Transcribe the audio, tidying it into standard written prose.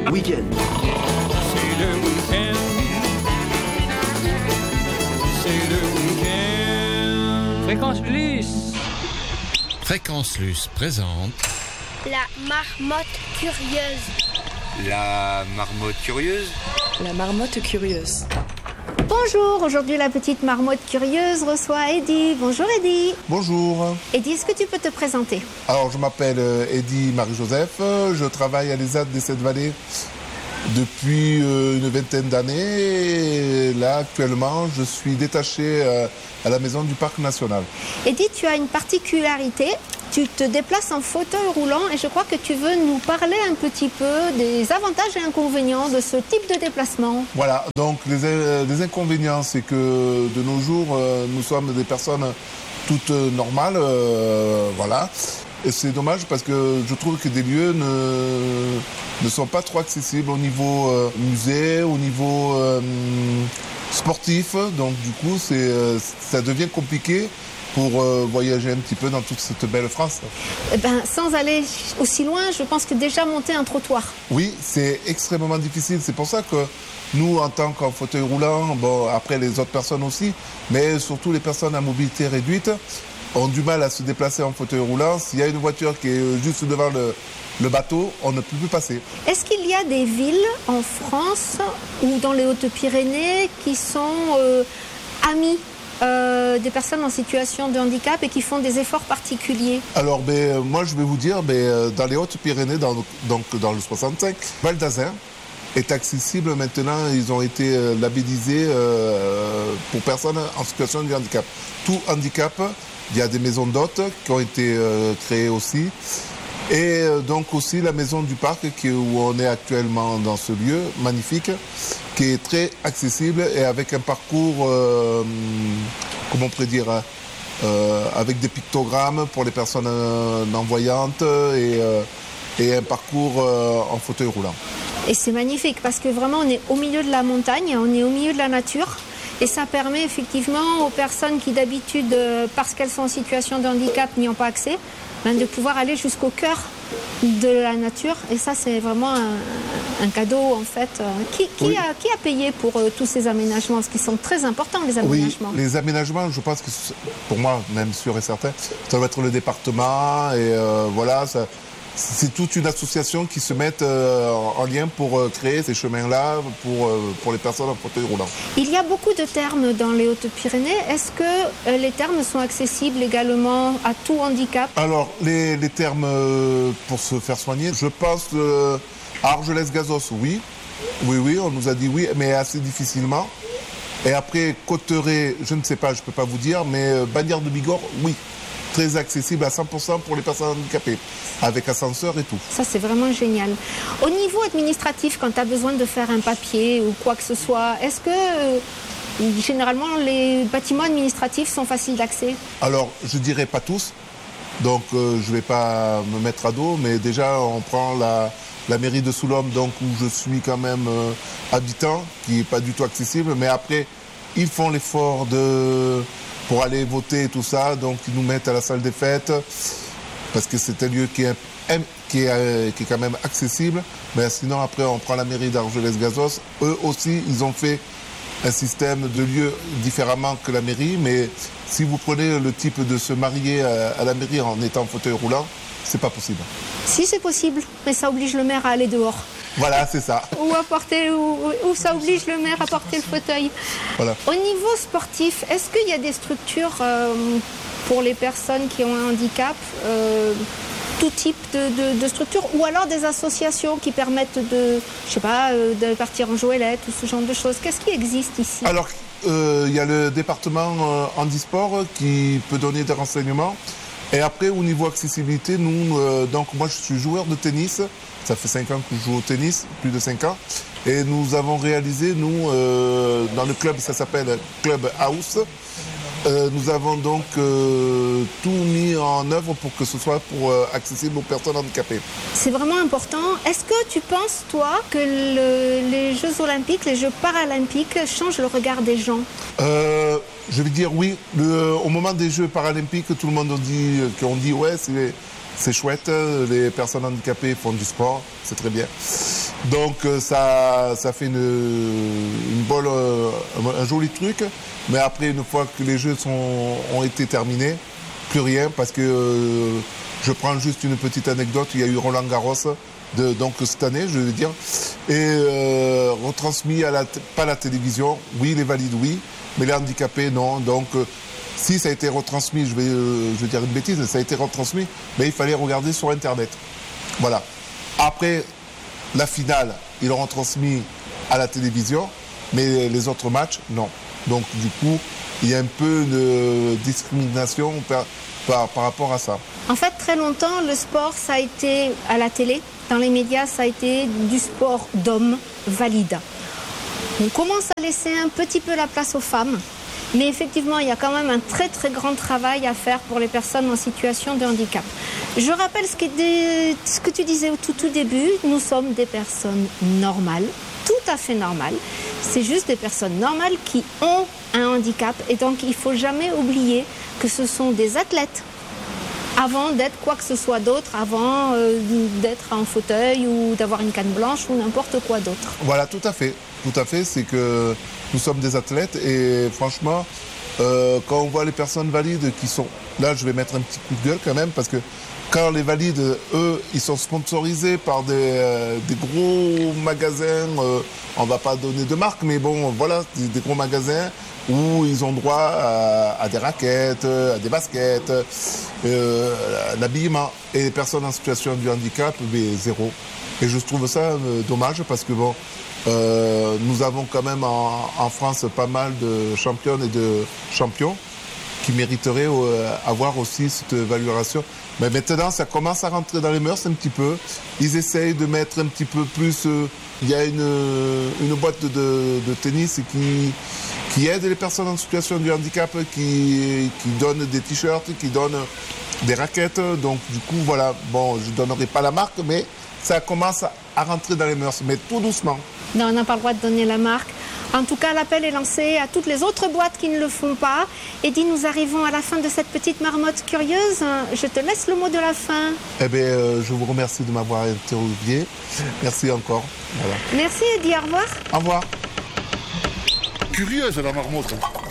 Week-end. C'est le week-end. C'est le week-end. Fréquence Plus. Fréquence Luce présente La marmotte curieuse. La marmotte curieuse. La marmotte curieuse. Bonjour, aujourd'hui la petite marmotte curieuse reçoit Eddy. Bonjour Eddy. Bonjour. Eddy, est-ce que tu peux te présenter? Alors je m'appelle Eddy Marie-Joseph, je travaille à l'ESAT des Sept-Vallées depuis une vingtaine d'années. Et là actuellement je suis détaché à la maison du Parc National. Eddy, tu as une particularité, tu te déplaces en fauteuil roulant et je crois que tu veux nous parler un petit peu des avantages et inconvénients de ce type de déplacement. Voilà, donc les inconvénients, c'est que de nos jours, nous sommes des personnes toutes normales, voilà. Et c'est dommage parce que je trouve que des lieux ne sont pas trop accessibles au niveau musée, au niveau sportif. Donc du coup, ça devient compliqué pour voyager un petit peu dans toute cette belle France. Eh ben, sans aller aussi loin, je pense que déjà monter un trottoir. Oui, c'est extrêmement difficile. C'est pour ça que nous, en tant qu'en fauteuil roulant, bon, après les autres personnes aussi, mais surtout les personnes à mobilité réduite, ont du mal à se déplacer en fauteuil roulant. S'il y a une voiture qui est juste devant le bateau, on ne peut plus passer. Est-ce qu'il y a des villes en France ou dans les Hautes-Pyrénées qui sont amies des personnes en situation de handicap et qui font des efforts particuliers? Alors, moi, je vais vous dire, dans les Hautes-Pyrénées, donc dans le 65, Val d'Azun est accessible maintenant. Ils ont été labellisés pour personnes en situation de handicap. Tout handicap, il y a des maisons d'hôtes qui ont été créées aussi. Et donc aussi la maison du parc où on est actuellement dans ce lieu magnifique, qui est très accessible et avec un parcours, comment on pourrait dire, avec des pictogrammes pour les personnes non-voyantes et un parcours en fauteuil roulant. Et c'est magnifique parce que vraiment on est au milieu de la montagne, on est au milieu de la nature. Et ça permet effectivement aux personnes qui d'habitude, parce qu'elles sont en situation de handicap, n'y ont pas accès, de pouvoir aller jusqu'au cœur de la nature. Et ça, c'est vraiment un cadeau, en fait. Qui a payé pour tous ces aménagements? Parce qu'ils sont très importants, les aménagements. Oui, les aménagements, je pense que, pour moi, même sûr et certain, ça doit être le département. Et voilà, c'est toute une association qui se met en lien pour créer ces chemins-là pour les personnes en fauteuil roulant. Il y a beaucoup de thermes dans les Hautes-Pyrénées. Est-ce que les thermes sont accessibles également à tout handicap? Alors, les thermes pour se faire soigner, je pense à Argelès-Gazos, oui. Oui, on nous a dit oui, mais assez difficilement. Et après, Cauterets, je ne sais pas, je ne peux pas vous dire, mais Bagnères de Bigorre, oui. Très accessible à 100% pour les personnes handicapées, avec ascenseur et tout. Ça, c'est vraiment génial. Au niveau administratif, quand tu as besoin de faire un papier ou quoi que ce soit, est-ce que généralement les bâtiments administratifs sont faciles d'accès? Alors, je dirais pas tous, donc je ne vais pas me mettre à dos, mais déjà on prend la mairie de Soulhomme, donc où je suis quand même habitant, qui n'est pas du tout accessible, mais après, ils font l'effort pour aller voter et tout ça, donc ils nous mettent à la salle des fêtes, parce que c'est un lieu qui est quand même accessible. Mais sinon, après, on prend la mairie d'Argelès-Gazos. Eux aussi, ils ont fait un système de lieu différemment que la mairie, mais si vous prenez le type de se marier à la mairie en étant en fauteuil roulant, c'est pas possible. Si, c'est possible, mais ça oblige le maire à aller dehors. Voilà, c'est ça. Ou ça oblige le maire à porter le fauteuil. Voilà. Au niveau sportif, est-ce qu'il y a des structures pour les personnes qui ont un handicap, tout type de structures, ou alors des associations qui permettent de partir en goélette ou ce genre de choses? Qu'est-ce qui existe ici? Alors, il y a le département handisport qui peut donner des renseignements. Et après, au niveau accessibilité, nous, donc moi je suis joueur de tennis. Ça fait 5 ans que je joue au tennis, plus de 5 ans. Et nous avons réalisé, nous, dans le club, ça s'appelle Club House. Nous avons donc tout mis en œuvre pour que ce soit accessible aux personnes handicapées. C'est vraiment important. Est-ce que tu penses, toi, que les Jeux Olympiques, les Jeux Paralympiques changent le regard des gens? Je vais dire oui. Au moment des Jeux Paralympiques, tout le monde a dit ouais, c'est chouette, les personnes handicapées font du sport, c'est très bien. Donc ça fait un joli truc. Mais après, une fois que les jeux ont été terminés, plus rien, parce que je prends juste une petite anecdote. Il y a eu Roland Garros, donc cette année, je veux dire, et retransmis pas la télévision. Oui, les valides, oui, mais les handicapés, non. Donc si ça a été retransmis, je vais dire une bêtise, ça a été retransmis, mais il fallait regarder sur Internet. Voilà. Après la finale, ils l'ont retransmis à la télévision, mais les autres matchs, non. Donc du coup, il y a un peu de discrimination par rapport à ça. En fait, très longtemps, le sport, ça a été à la télé, dans les médias, ça a été du sport d'hommes valide. On commence à laisser un petit peu la place aux femmes, mais effectivement, il y a quand même un très très grand travail à faire pour les personnes en situation de handicap. Je rappelle ce que tu disais au tout début, nous sommes des personnes normales, tout à fait normales. C'est juste des personnes normales qui ont un handicap et donc il ne faut jamais oublier que ce sont des athlètes avant d'être quoi que ce soit d'autre, avant d'être en fauteuil ou d'avoir une canne blanche ou n'importe quoi d'autre. Voilà, tout à fait, c'est que nous sommes des athlètes et franchement, quand on voit les personnes valides qui sont... Là, je vais mettre un petit coup de gueule quand même parce que quand les valides, eux, ils sont sponsorisés par des gros magasins, on ne va pas donner de marque, mais bon, voilà, des gros magasins où ils ont droit à des raquettes, à des baskets, l'habillement. Et les personnes en situation de handicap, mais zéro. Et je trouve ça dommage parce que bon, nous avons quand même en France pas mal de championnes et de champions qui mériteraient avoir aussi cette valorisation. Mais maintenant, ça commence à rentrer dans les mœurs un petit peu. Ils essayent de mettre un petit peu plus... Il y a une boîte de tennis qui aide les personnes en situation de handicap, qui donne des t-shirts, qui donne des raquettes. Donc du coup, voilà, bon, je ne donnerai pas la marque, mais ça commence à rentrer dans les mœurs, mais tout doucement. Non, on n'a pas le droit de donner la marque. En tout cas, l'appel est lancé à toutes les autres boîtes qui ne le font pas. Eddy, nous arrivons à la fin de cette petite marmotte curieuse. Je te laisse le mot de la fin. Eh bien, je vous remercie de m'avoir interviewé. Merci encore. Voilà. Merci Eddy, au revoir. Au revoir. Curieuse la marmotte.